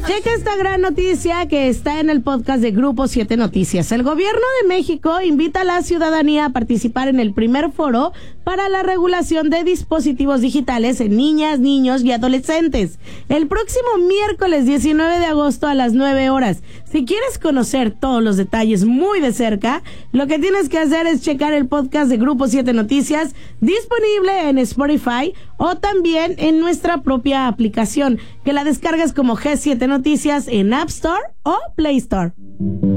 Checa esta gran noticia que está en el podcast de Grupo 7 Noticias. El gobierno de México invita a la ciudadanía a participar en el primer foro para la regulación de dispositivos digitales en niñas, niños y adolescentes. El próximo miércoles 19 de agosto a las 9 horas. Si quieres conocer todos los detalles muy de cerca, lo que tienes que hacer es checar el podcast de Grupo 7 Noticias, disponible en Spotify o también en nuestra propia aplicación, que la descargas como G7 Noticias en App Store o Play Store.